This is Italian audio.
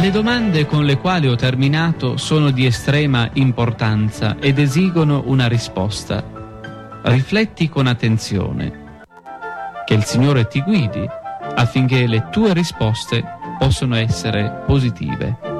Le domande con le quali ho terminato sono di estrema importanza ed esigono una risposta. Rifletti con attenzione. Che il Signore ti guidi affinché le tue risposte possano essere positive.